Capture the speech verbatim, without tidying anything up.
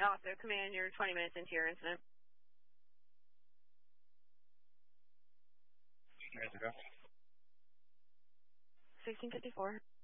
also command, you're twenty minutes into your incident. Ready to go. sixteen fifty-four.